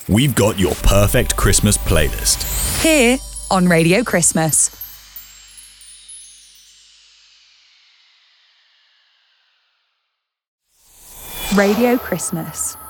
we've got your perfect Christmas playlist. Here on Radio Christmas. Radio Christmas.